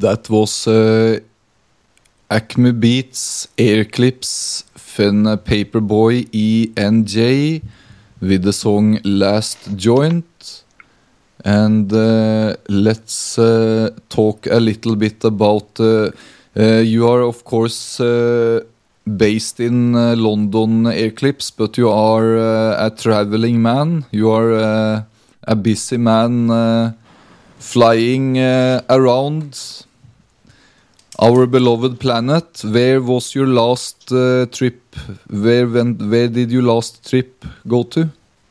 That was Acme Beats, Air Clips, Fun Paperboy, ENJ with the song Last Joint. And let's talk a little bit about you are of course based in London, Air Clips, but you are a traveling man. You are a busy man flying around our beloved planet. Where was your last trip? Where did your last trip go to?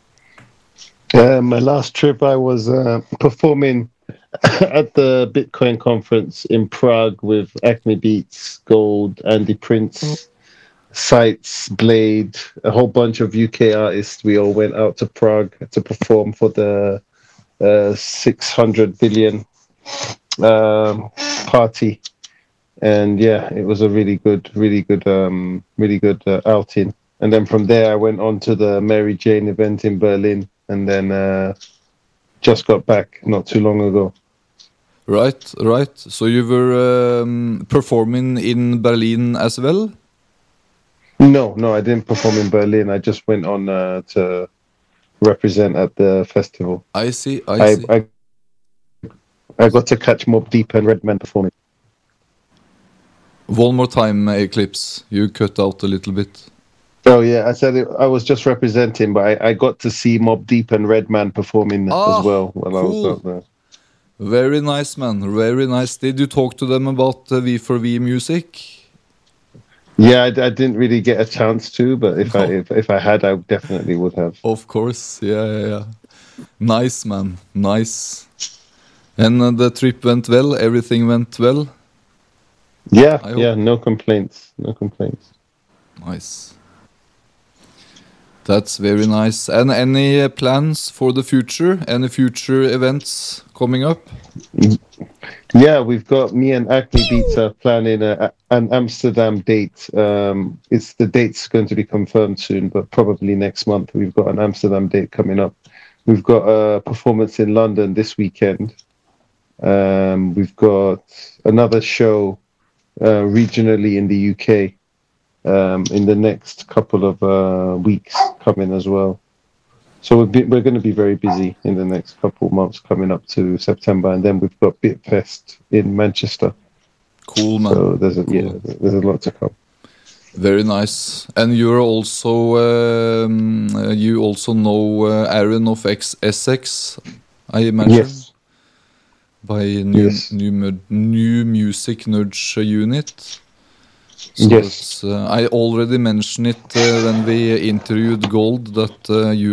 My last trip, I was performing at the Bitcoin conference in Prague with Acme Beats, Gold, Andy Prince, Sights, Blade, a whole bunch of UK artists. We all went out to Prague to perform for the 600 billion party, and yeah, it was a really good outing. And then from there, I went on to the Mary Jane event in Berlin, and then just got back not too long ago. Right. So you were performing in Berlin as well? No, I didn't perform in Berlin. I just went on to represent at the festival. I see. I got to catch Mobb Deep and Redman performing. One more time, Eclipse. You cut out a little bit. Oh yeah, I said I was just representing, but I got to see Mobb Deep and Redman performing as well when I was out there. Very nice, man. Very nice. Did you talk to them about V4V music? Yeah, I didn't really get a chance to, but if I had, I definitely would have. Of course, yeah. Nice, man. Nice. And the trip went well. Everything went well. Yeah. No complaints. Nice. That's very nice. And any plans for the future? Any future events coming up? Yeah, we've got me and Acme Beats are planning an Amsterdam date. The date's going to be confirmed soon, but probably next month. We've got an Amsterdam date coming up. We've got a performance in London this weekend. We've got another show regionally in the UK in the next couple of weeks coming as well. So we're going to be very busy in the next couple of months coming up to September, and then we've got Bitfest in Manchester. Cool, man. So there's a lot to come. Very nice. And you're also you also know Aaron of Essex, I imagine. Yes. By new music nudge unit. So yes. I already mentioned it when we interviewed Gold that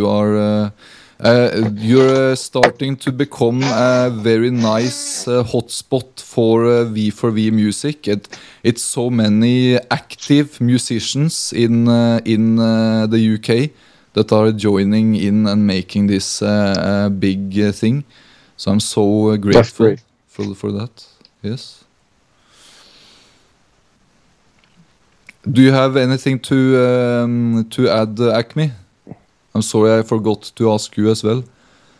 you're starting to become a very nice hotspot for V4V music. It's so many active musicians in the UK that are joining in and making this big thing. So I'm so grateful for that. Yes. Do you have anything to add, Acme? I'm sorry I forgot to ask you as well.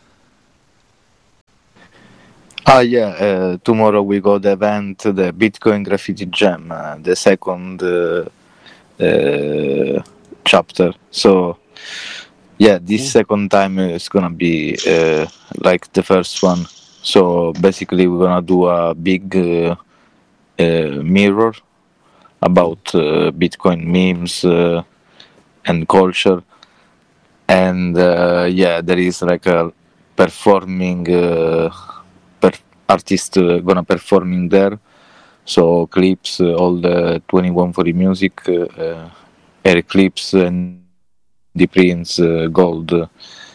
Tomorrow we got the event, the Bitcoin Graffiti Jam, the second chapter. So this second time is gonna be like the first one. So basically we're gonna do a big mirror about Bitcoin memes and culture, and there is like a performing artist gonna performing there. So clips, all the 2140 music, Air Clips and the Prince, Gold,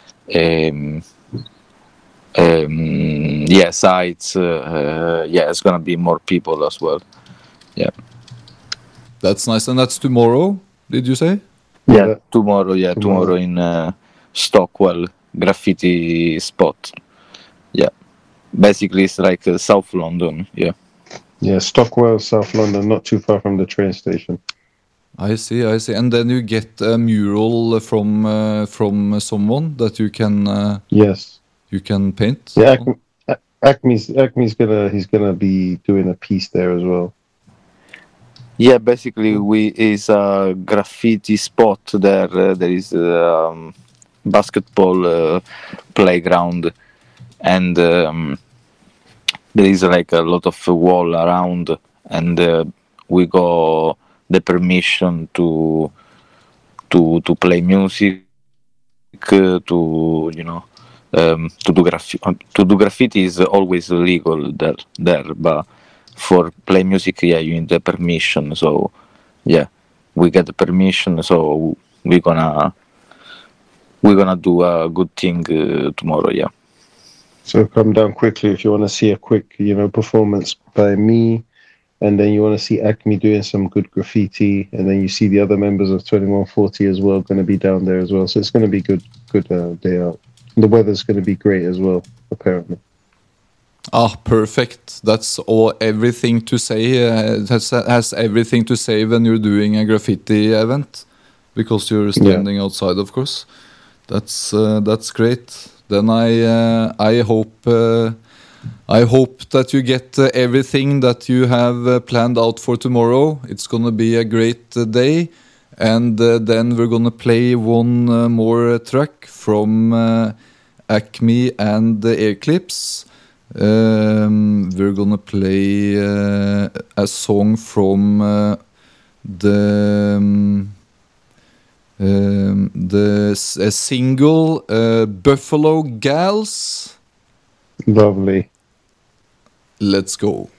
Sights. It's gonna be more people as well. Yeah. That's nice, and that's tomorrow, did you say? Yeah, tomorrow in Stockwell graffiti spot. Yeah, basically it's like South London. Yeah, Stockwell, South London, not too far from the train station. I see. And then you get a mural from someone that you can yes, you can paint. Yeah, Acme's gonna be doing a piece there as well. Yeah, basically we is a graffiti spot there. There is basketball playground, and there is like a lot of wall around, and we got the permission to play music, to to do graffiti is always legal there, but for play music, yeah, you need the permission. So yeah, we get the permission, so we're gonna do a good thing tomorrow. Yeah. So come down quickly if you want to see a quick, performance by me, and then you want to see Acme doing some good graffiti, and then you see the other members of 2140 as well going to be down there as well. So it's going to be good day out. The weather's going to be great as well, apparently. Perfect. That's everything to say. Has everything to say when you're doing a graffiti event, because you're standing outside, of course. That's great. Then I hope that you get everything that you have planned out for tomorrow. It's gonna be a great day, and then we're gonna play one more track from Acme and the Airclips. We're gonna play a song from a single, Buffalo Gals. Lovely. Let's go.